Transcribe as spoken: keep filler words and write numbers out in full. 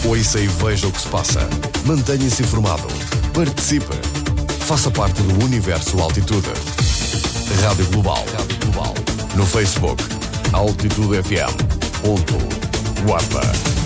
Ouça e veja o que se passa. Mantenha-se informado. Participe. Faça parte do universo Altitude. Rádio Global. Rádio Global. No Facebook, Altitude F M. Ponto. Guarda.